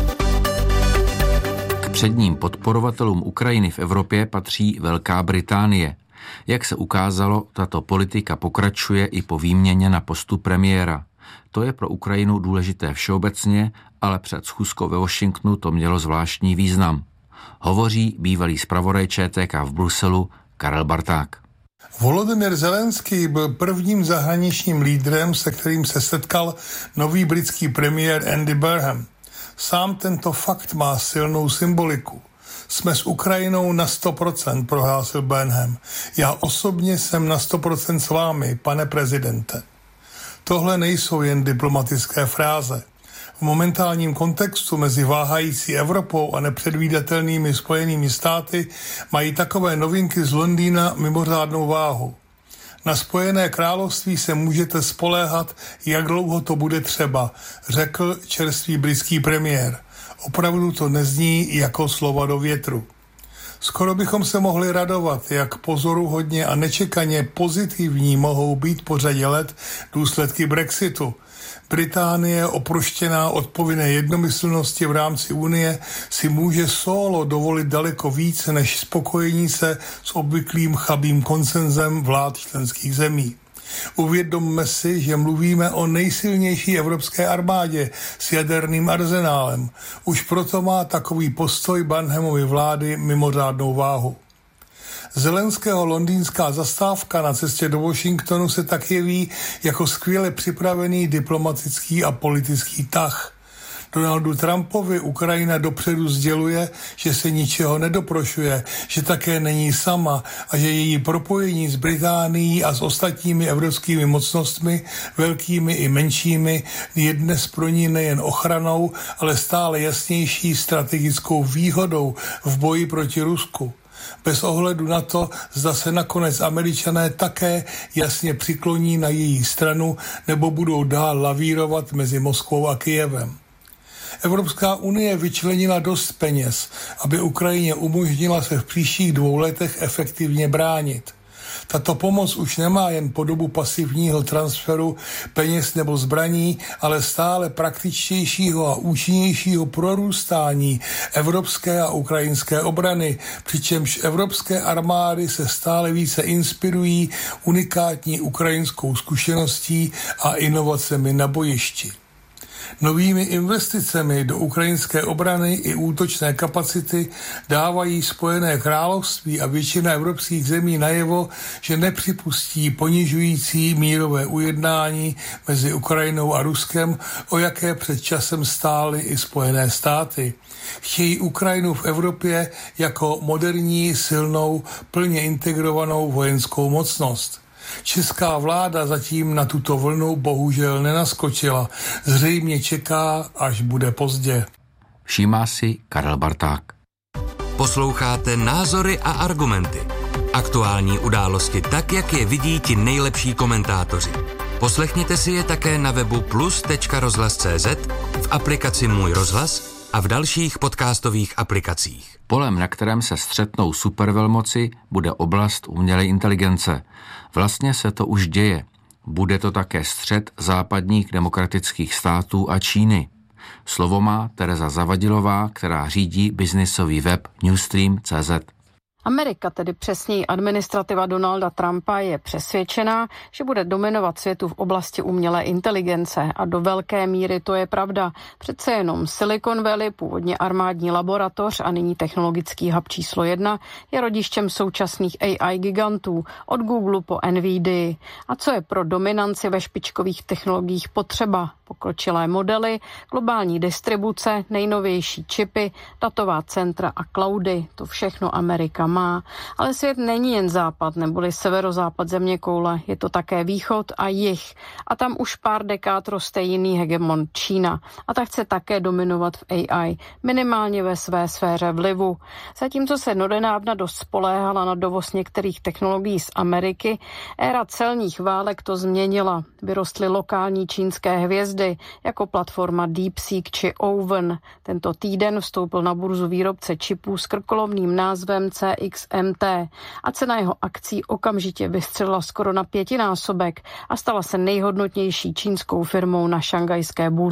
K předním podporovatelům Ukrajiny v Evropě patří Velká Británie. Jak se ukázalo, tato politika pokračuje i po výměně na postu premiéra. To je pro Ukrajinu důležité všeobecně, ale před schůzkou ve Washingtonu to mělo zvláštní význam. Hovoří bývalý zpravodaj ČTK v Bruselu Karel Barták. Volodymyr Zelenský byl prvním zahraničním lídrem, se kterým se setkal nový britský premiér Andy Burnham. Sám tento fakt má silnou symboliku. Jsme s Ukrajinou na 100%, prohlásil Burnham. Já osobně jsem na 100% s vámi, pane prezidente. Tohle nejsou jen diplomatické fráze. V momentálním kontextu mezi váhající Evropou a nepředvídatelnými Spojenými státy mají takové novinky z Londýna mimořádnou váhu. Na Spojené království se můžete spoléhat, jak dlouho to bude třeba, řekl čerstvý britský premiér. Opravdu to nezní jako slova do větru. Skoro bychom se mohli radovat, jak pozoruhodně a nečekaně pozitivní mohou být po řadě let důsledky Brexitu. Británie, oproštěná od povinné jednomyslnosti v rámci Unie, si může solo dovolit daleko více než spokojení se s obvyklým chabým konsenzem vlád členských zemí. Uvědomme si, že mluvíme o nejsilnější evropské armádě s jaderným arzenálem. Už proto má takový postoj Burnhamovy vlády mimořádnou váhu. Zelenského londýnská zastávka na cestě do Washingtonu se tak jeví jako skvěle připravený diplomatický a politický tah. Donaldu Trumpovi Ukrajina dopředu sděluje, že se ničeho nedoprošuje, že také není sama a že její propojení s Británií a s ostatními evropskými mocnostmi, velkými i menšími, je dnes pro ní nejen ochranou, ale stále jasnější strategickou výhodou v boji proti Rusku. Bez ohledu na to, zda se nakonec Američané také jasně přikloní na její stranu nebo budou dál lavírovat mezi Moskvou a Kyjevem. Evropská unie vyčlenila dost peněz, aby Ukrajině umožnila se v příštích 2 letech efektivně bránit. Tato pomoc už nemá jen podobu pasivního transferu peněz nebo zbraní, ale stále praktičtějšího a účinnějšího prorůstání evropské a ukrajinské obrany, přičemž evropské armády se stále více inspirují unikátní ukrajinskou zkušeností a inovacemi na bojišti. Novými investicemi do ukrajinské obrany i útočné kapacity dávají Spojené království a většina evropských zemí najevo, že nepřipustí ponižující mírové ujednání mezi Ukrajinou a Ruskem, o jaké před časem stály i Spojené státy. Chtějí Ukrajinu v Evropě jako moderní, silnou, plně integrovanou vojenskou mocnost. Česká vláda zatím na tuto vlnu bohužel nenaskočila. Zřejmě čeká, až bude pozdě. Všímá si Karel Barták. Posloucháte Názory a argumenty. Aktuální události tak, jak je vidí ti nejlepší komentátoři. Poslechněte si je také na webu plus.rozhlas.cz, v aplikaci Můj rozhlas a v dalších podcastových aplikacích. Polem, na kterém se střetnou supervelmoci, bude oblast umělé inteligence. Vlastně se to už děje. Bude to také střet západních demokratických států a Číny. Slovo má Tereza Zavadilová, která řídí biznisový web Newstream.cz. Amerika, tedy přesněji administrativa Donalda Trumpa, je přesvědčená, že bude dominovat světu v oblasti umělé inteligence a do velké míry to je pravda. Přece jenom Silicon Valley, původně armádní laboratoř a nyní technologický hub číslo 1, je rodištěm současných AI gigantů od Google po NVIDIA. A co je pro dominanci ve špičkových technologiích potřeba? Pokročilé modely, globální distribuce, nejnovější čipy, datová centra a cloudy. To všechno Amerika má. Ale svět není jen západ neboli severozápad zeměkoule, je to také východ a jih. A tam už pár dekád roste jiný hegemon Čína. A ta chce také dominovat v AI, minimálně ve své sféře vlivu. Zatímco se donedávna dost spoléhala na dovoz některých technologií z Ameriky, éra celních válek to změnila. Vyrostly lokální čínské hvězdy, jako platforma DeepSeek či Oven. Tento týden vstoupil na burzu výrobce čipů s krkolomným názvem CXMT a cena jeho akcí okamžitě vystřelila skoro na 5násobek a stala se nejhodnotnější čínskou firmou na šanghajské burze.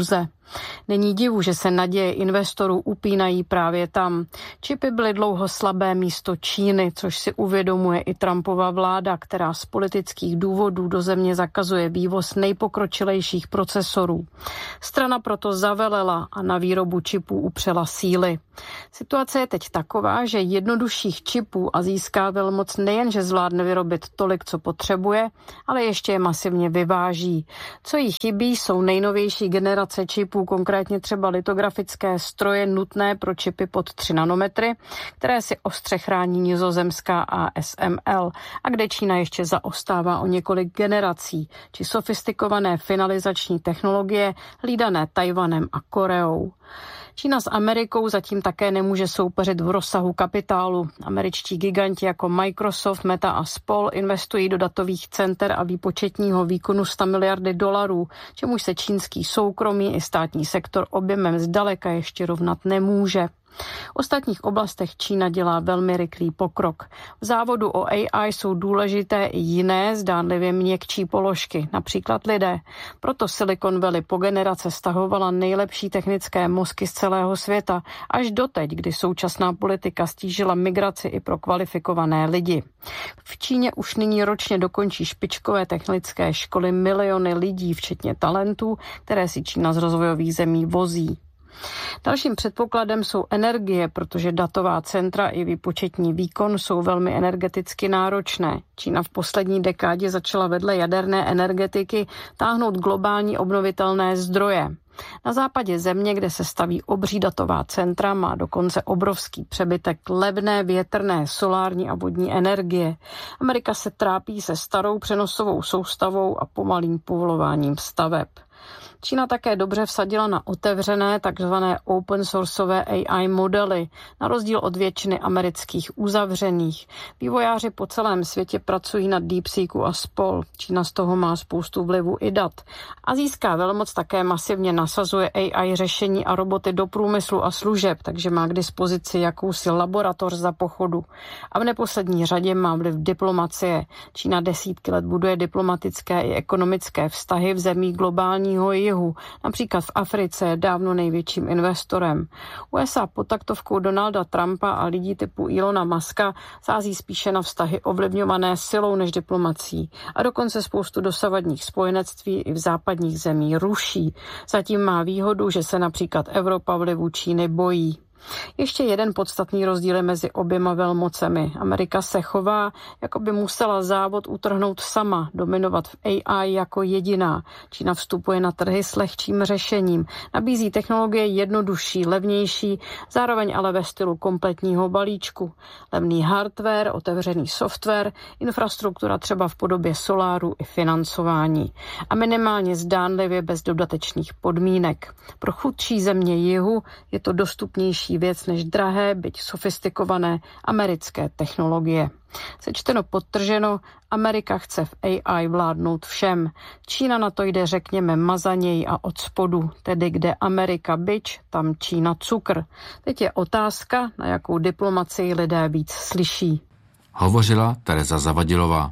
Není divu, že se naděje investorů upínají právě tam. Čipy byly dlouho slabé místo Číny, což si uvědomuje i Trumpova vláda, která z politických důvodů do země zakazuje vývoz nejpokročilejších procesorů. Strana proto zavelela a na výrobu čipů upřela síly. Situace je teď taková, že jednodušších čipů a získá velmoc nejenže zvládne vyrobit tolik, co potřebuje, ale ještě je masivně vyváží. Co jí chybí, jsou nejnovější generace čipů, konkrétně třeba litografické stroje nutné pro čipy pod 3 nanometry, které si ostře chrání nizozemská ASML a kde Čína ještě zaostává o několik generací, či sofistikované finalizační technologie hlídané Tajvanem a Koreou. Čína s Amerikou zatím také nemůže soupeřit v rozsahu kapitálu. Američtí giganti jako Microsoft, Meta a spol investují do datových center a výpočetního výkonu 100 miliardy dolarů, čemuž se čínský soukromý i státní sektor objemem zdaleka ještě rovnat nemůže. V ostatních oblastech Čína dělá velmi rychlý pokrok. V závodu o AI jsou důležité i jiné, zdánlivě měkčí položky, například lidé. Proto Silicon Valley po generace stahovala nejlepší technické mozky z celého světa, až doteď, kdy současná politika stížila migraci i pro kvalifikované lidi. V Číně už nyní ročně dokončí špičkové technické školy miliony lidí, včetně talentů, které si Čína z rozvojových zemí vozí. Dalším předpokladem jsou energie, protože datová centra i výpočetní výkon jsou velmi energeticky náročné. Čína v poslední dekádě začala vedle jaderné energetiky táhnout globální obnovitelné zdroje. Na západě země, kde se staví obří datová centra, má dokonce obrovský přebytek levné větrné, solární a vodní energie. Amerika se trápí se starou přenosovou soustavou a pomalým povolováním staveb. Čína také dobře vsadila na otevřené, takzvané open sourceové AI modely, na rozdíl od většiny amerických uzavřených. Vývojáři po celém světě pracují na DeepSeeku a spol. Čína z toho má spoustu vlivu i dat. A získá velmoc také masivně nasazuje AI řešení a roboty do průmyslu a služeb, takže má k dispozici jakousi laboratoř za pochodu. A v neposlední řadě má vliv diplomacie. Čína desítky let buduje diplomatické i ekonomické vztahy v zemích globálního jihu. Například v Africe je dávno největším investorem. USA pod taktovkou Donalda Trumpa a lidí typu Elona Muska sází spíše na vztahy ovlivňované silou než diplomací. A dokonce spoustu dosavadních spojenectví i v západních zemích ruší. Zatím má výhodu, že se například Evropa vlivu Číny bojí. Ještě jeden podstatný rozdíl je mezi oběma velmocemi. Amerika se chová, jako by musela závod utrhnout sama, dominovat v AI jako jediná. Čína vstupuje na trhy s lehčím řešením, nabízí technologie jednodušší, levnější, zároveň ale ve stylu kompletního balíčku. Levný hardware, otevřený software, infrastruktura třeba v podobě soláru i financování. A minimálně zdánlivě bez dodatečných podmínek. Pro chudší země jihu je to dostupnější věc než drahé, byť sofistikované americké technologie. Sečteno podtrženo, Amerika chce v AI vládnout všem. Čína na to jde, řekněme, mazaněji a od spodu, tedy kde Amerika bič, tam Čína cukr. Teď je otázka, na jakou diplomacii lidé víc slyší. Hovořila Tereza Zavadilová.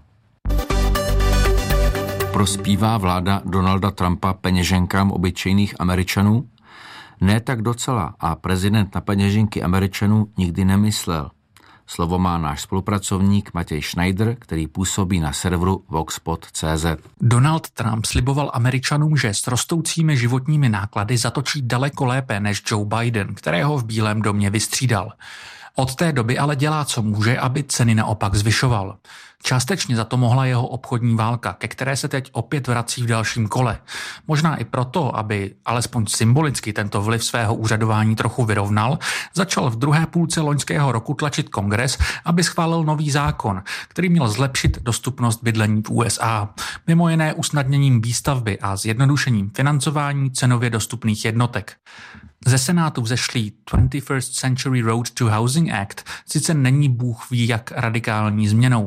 Prospívá vláda Donalda Trumpa peněženkám obyčejných Američanů? Ne tak docela a prezident na peněženky Američanů nikdy nemyslel. Slovo má náš spolupracovník Matěj Schneider, který působí na serveru Voxpot.cz. Donald Trump sliboval Američanům, že s rostoucími životními náklady zatočí daleko lépe než Joe Biden, kterého v Bílém domě vystřídal. Od té doby ale dělá, co může, aby ceny naopak zvyšoval. Částečně za to mohla jeho obchodní válka, ke které se teď opět vrací v dalším kole. Možná i proto, aby alespoň symbolicky tento vliv svého úřadování trochu vyrovnal, začal v druhé půlce loňského roku tlačit Kongres, aby schválil nový zákon, který měl zlepšit dostupnost bydlení v USA. Mimo jiné usnadněním výstavby a zjednodušením financování cenově dostupných jednotek. Ze Senátu vzešlý 21st Century Road to Housing Act sice není bůh ví jak radikální změnou.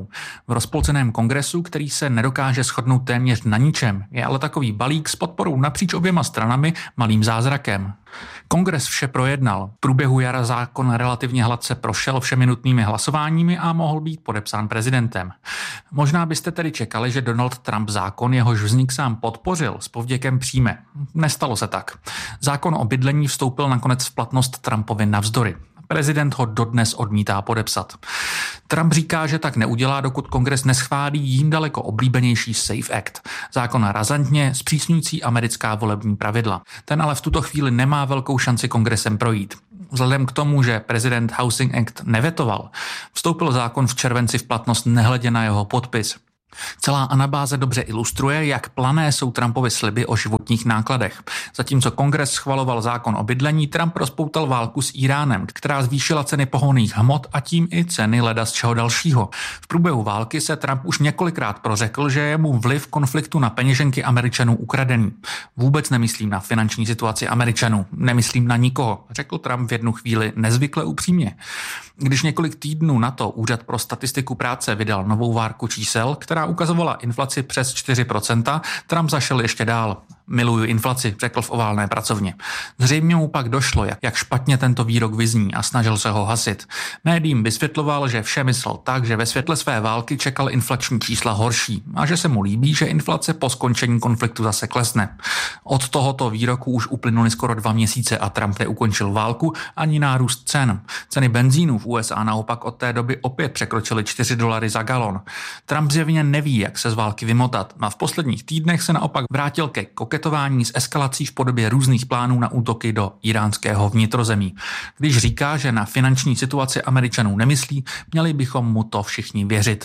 V rozpolceném kongresu, který se nedokáže shodnout téměř na ničem, je ale takový balík s podporou napříč oběma stranami malým zázrakem. Kongres vše projednal. V průběhu jara zákon relativně hladce prošel všemi nutnými hlasováními a mohl být podepsán prezidentem. Možná byste tedy čekali, že Donald Trump zákon, jehož vznik sám podpořil, s povděkem přijme. Nestalo se tak. Zákon o bydlení vstoupil nakonec v platnost Trumpovi navzdory. Prezident ho dodnes odmítá podepsat. Trump říká, že tak neudělá, dokud kongres neschválí jím daleko oblíbenější SAFE Act, zákon razantně zpřísňující americká volební pravidla. Ten ale v tuto chvíli nemá velkou šanci kongresem projít. Vzhledem k tomu, že prezident Housing Act nevetoval, vstoupil zákon v červenci v platnost nehledě na jeho podpis. Celá anabáze dobře ilustruje, jak plané jsou Trumpovy sliby o životních nákladech. Zatímco kongres schvaloval zákon o bydlení, Trump rozpoutal válku s Íránem, která zvýšila ceny pohonných hmot a tím i ceny leda z čeho dalšího. V průběhu války se Trump už několikrát prořekl, že je mu vliv konfliktu na peněženky Američanů ukradený. Vůbec nemyslím na finanční situaci Američanů, nemyslím na nikoho, řekl Trump v jednu chvíli nezvykle upřímně. Když několik týdnů na to Úřad pro statistiku práce vydal novou várku čísel, která ukazovala inflaci přes 4%, Trump zašel ještě dál. Miluju inflaci, řekl v oválné pracovně. Zřejmě mu pak došlo, jak špatně tento výrok vyzní a snažil se ho hasit. Médiím vysvětloval, že vše myslel tak, že ve světle své války čekal inflační čísla horší a že se mu líbí, že inflace po skončení konfliktu zase klesne. Od tohoto výroku už uplynuly skoro 2 měsíce a Trump neukončil válku ani nárůst cen. Ceny benzínu v USA naopak od té doby opět překročily $4 za galon. Trump zjevně neví, jak se z války vymotat a v posledních týdnech se naopak vrátil ke koketování s eskalací v podobě různých plánů na útoky do iránského vnitrozemí. Když říká, že na finanční situaci Američanů nemyslí, měli bychom mu to všichni věřit.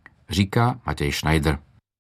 Říká Matěj Schneider.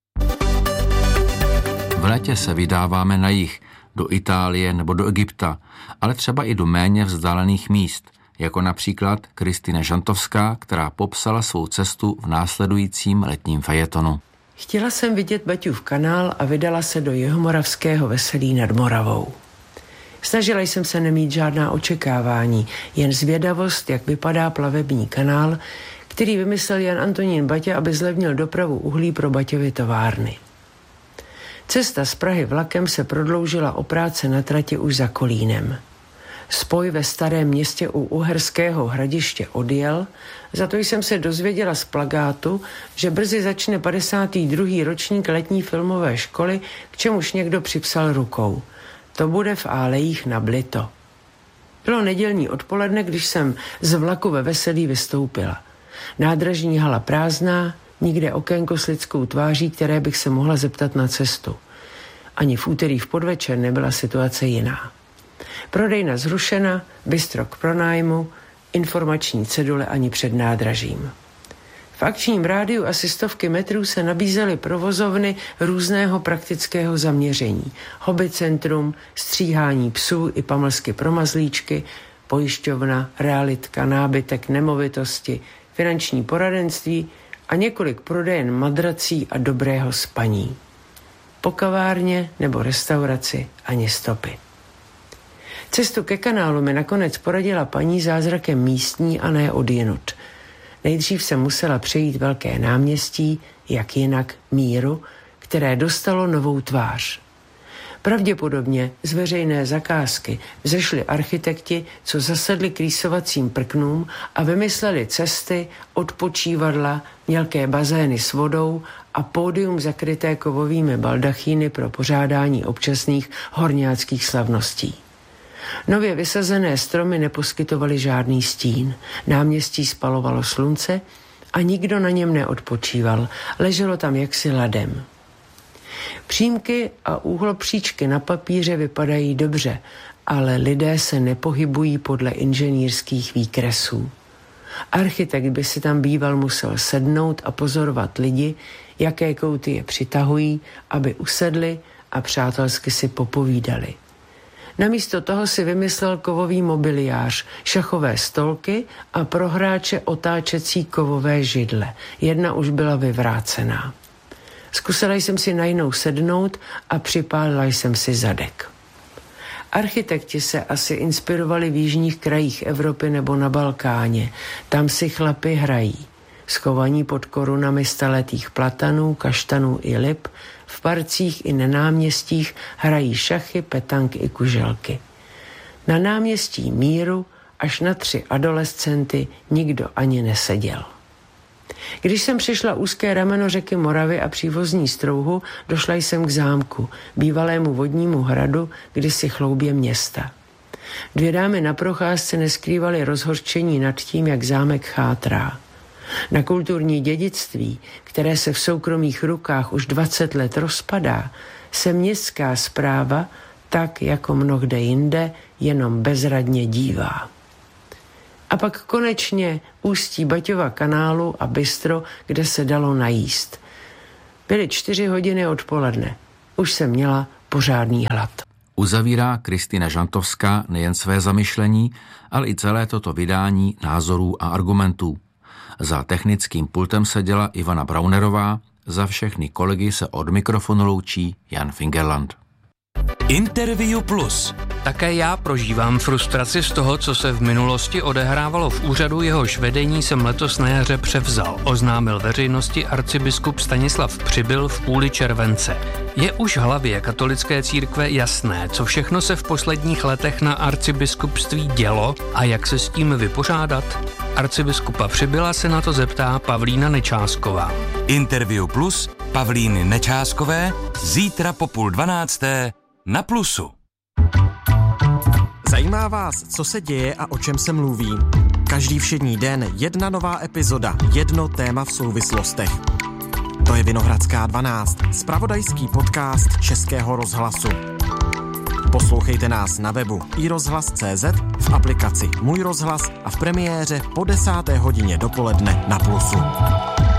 V létě se vydáváme na jih, do Itálie nebo do Egypta, ale třeba i do méně vzdálených míst, jako například Kristýna Žantovská, která popsala svou cestu v následujícím letním fejetonu. Chtěla jsem vidět Baťův kanál a vydala se do jihomoravského Veselí nad Moravou. Snažila jsem se nemít žádná očekávání, jen zvědavost, jak vypadá plavební kanál, který vymyslel Jan Antonín Baťa, aby zlevnil dopravu uhlí pro Baťovy továrny. Cesta z Prahy vlakem se prodloužila o práce na trati už za Kolínem. Spoj ve Starém Městě u Uherského Hradiště odjel, za to jsem se dozvěděla z plakátu, že brzy začne 52. ročník letní filmové školy, k čemuž někdo připsal rukou. To bude v Álejích na Blito. Bylo nedělní odpoledne, když jsem z vlaku ve Veselí vystoupila. Nádražní hala prázdná, nikde okénko s lidskou tváří, které bych se mohla zeptat na cestu. Ani v úterý v podvečer nebyla situace jiná. Prodejna zrušena, bistro k pronájmu, informační cedule ani před nádražím. V akčním rádiu asi 100 metrů se nabízely provozovny různého praktického zaměření. Hobbycentrum, stříhání psů i pamlsky pro mazlíčky, pojišťovna, realitka, nábytek, nemovitosti, finanční poradenství a několik prodejen madrací a dobrého spaní. Po kavárně nebo restauraci ani stopy. Cestu ke kanálu mi nakonec poradila paní zázrakem místní a ne odjinud. Nejdřív jsem musela přejít velké náměstí, jak jinak Míru, které dostalo novou tvář. Pravděpodobně z veřejné zakázky vzešli architekti, co zasedli k rýsovacím prknům a vymysleli cesty, odpočívadla, mělké bazény s vodou a pódium zakryté kovovými baldachíny pro pořádání občasných horňáckých slavností. Nově vysazené stromy neposkytovaly žádný stín, náměstí spalovalo slunce a nikdo na něm neodpočíval, leželo tam jaksi ladem. Přímky a úhlopříčky na papíře vypadají dobře, ale lidé se nepohybují podle inženýrských výkresů. Architekt by si tam býval musel sednout a pozorovat lidi, jaké kouty je přitahují, aby usedli a přátelsky si popovídali. Namísto toho si vymyslel kovový mobiliář, šachové stolky a pro hráče otáčecí kovové židle. Jedna už byla vyvrácená. Zkusila jsem si na jinou sednout a připálila jsem si zadek. Architekti se asi inspirovali v jižních krajích Evropy nebo na Balkáně. Tam si chlapi hrají. schovaní pod korunami staletých platanů, kaštanů i lip, v parcích i na náměstích hrají šachy, petanky i kuželky. Na náměstí Míru až na 3 adolescenty nikdo ani neseděl. Když jsem přišla úzké rameno řeky Moravy a přívozní Strouhu, došla jsem k zámku, bývalému vodnímu hradu, kdysi chloubě města. 2 dámy na procházce neskrývaly rozhořčení nad tím, jak zámek chátrá. Na kulturní dědictví, které se v soukromých rukách už 20 let rozpadá, se městská správa, tak jako mnohde jinde, jenom bezradně dívá. A pak konečně ústí Baťova kanálu a bistro, kde se dalo najíst. Byly 4 hodiny odpoledne. Už jsem měla pořádný hlad. Uzavírá Kristýna Žantovská nejen své zamyšlení, ale i celé toto vydání názorů a argumentů. Za technickým pultem seděla Ivana Braunerová, za všechny kolegy se od mikrofonu loučí Jan Fingerland. Interview Plus. Také já prožívám frustraci z toho, co se v minulosti odehrávalo v úřadu, jehož vedení jsem letos na jaře převzal, oznámil veřejnosti arcibiskup Stanislav Přibyl v půli července. Je už hlavě katolické církve jasné, co všechno se v posledních letech na arcibiskupství dělo a jak se s tím vypořádat? Arcibiskupa Přibyla se na to zeptá Pavlína Nečásková. Interview Plus Pavlíny Nečáskové zítra po 11:30 na Plusu. Zajímá vás, co se děje a o čem se mluví? Každý všední den 1 nová epizoda, 1 téma v souvislostech. To je Vinohradská 12, zpravodajský podcast Českého rozhlasu. Poslouchejte nás na webu iRozhlas.cz, v aplikaci Můj rozhlas a v premiéře po 10. hodině dopoledne na Plusu.